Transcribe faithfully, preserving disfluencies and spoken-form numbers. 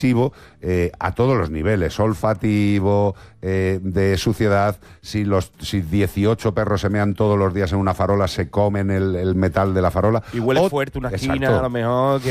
Eh, a todos los niveles, olfativo, eh, de suciedad. Si los si dieciocho perros se mean todos los días en una farola, se comen el, el metal de la farola. Y huele o, fuerte una esquina, exacto. a lo mejor. Que